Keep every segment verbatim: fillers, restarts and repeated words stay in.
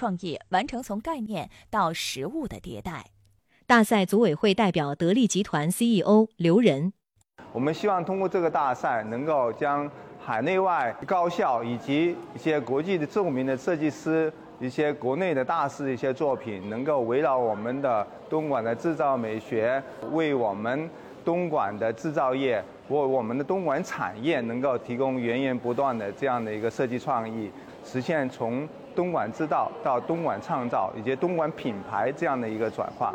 创业，完成从概念到实物的迭代。 大赛组委会代表得力集团 C E O 刘仁， 我们希望通过这个大赛，能够将海内外高校以及一些国际的著名的设计师、一些国内的大师的一些作品，能够围绕我们的东莞的制造美学，为我们东莞的制造业，为我们的东莞产业能够提供源源不断的这样的一个设计创意，实现从东莞制造到东莞创造以及东莞品牌这样的一个转化。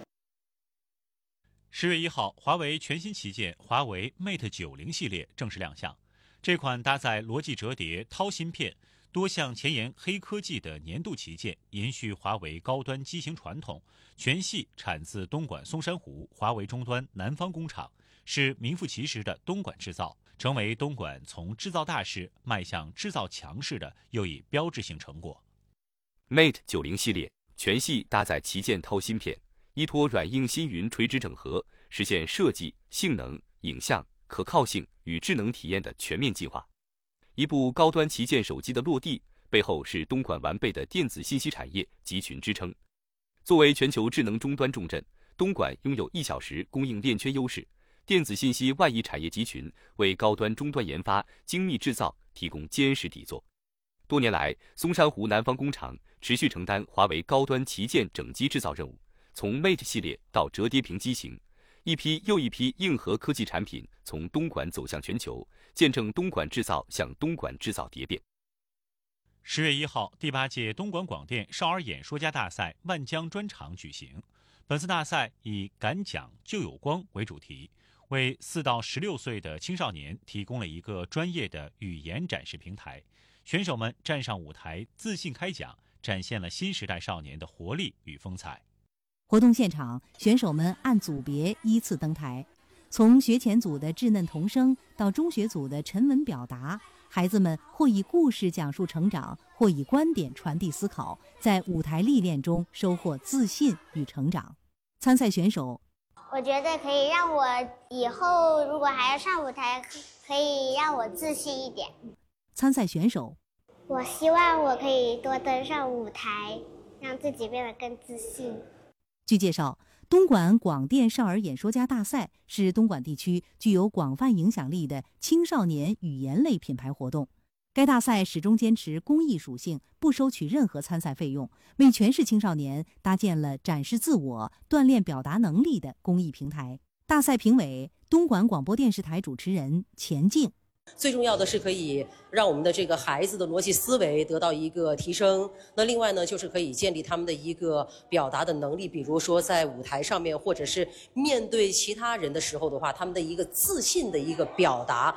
十月一号，华为全新旗舰华为 Mate 九十系列正式亮相。这款搭载逻辑折叠掏芯片、多项前沿黑科技的年度旗舰，延续华为高端机型传统，全系产自东莞松山湖华为终端南方工厂，是名副其实的东莞制造，成为东莞从制造大势迈向制造强势的又一标志性成果。 Mate 九十系列全系搭载旗舰掏芯片，依托软硬新云垂直整合，实现设计、性能、影像、可靠性与智能体验的全面进化。一部高端旗舰手机的落地，背后是东莞完备的电子信息产业集群支撑。作为全球智能终端重镇，东莞拥有一小时供应链圈优势，电子信息万亿产业集群为高端终端研发、精密制造提供坚实底座。多年来，松山湖南方工厂持续承担华为高端旗舰整机制造任务，从 Mate 系列到折叠屏机型，一批又一批硬核科技产品从东莞走向全球，见证东莞制造向东莞制造蝶变。 十月一号，第八届东莞广电少儿演说家大赛万江专场举行。本次大赛以敢讲就有光为主题，为四到十六岁的青少年提供了一个专业的语言展示平台。选手们站上舞台自信开讲，展现了新时代少年的活力与风采。 活动现场，选手们按组别依次登台，从学前组的稚嫩童声到中学组的沉稳表达，孩子们或以故事讲述成长，或以观点传递思考，在舞台历练中收获自信与成长。参赛选手， 我觉得可以让我以后如果还要上舞台，可以让我自信一点。 参赛选手， 我希望我可以多登上舞台，让自己变得更自信。 据介绍，东莞广电少儿演说家大赛是东莞地区具有广泛影响力的青少年语言类品牌活动。该大赛始终坚持公益属性，不收取任何参赛费用，为全市青少年搭建了展示自我、锻炼表达能力的公益平台。大赛评委，东莞广播电视台主持人钱静。 最重要的是可以让我们的这个孩子的逻辑思维得到一个提升。那另外呢，就是可以建立他们的一个表达的能力，比如说在舞台上面，或者是面对其他人的时候的话，他们的一个自信的一个表达。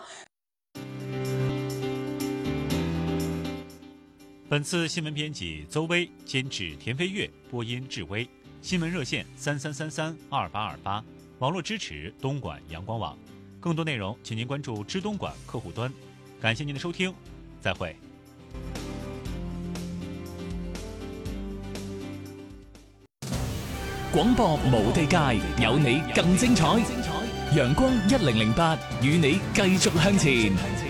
本次新闻编辑邹薇，监制田飞跃，播音志威。新闻热线三三三三二八二八，网络支持东莞阳光网。更多内容，请您关注知东莞客户端。感谢您的收听，再会。 廣播無地界，有你更精彩。陽光一零零八，與你繼續向前。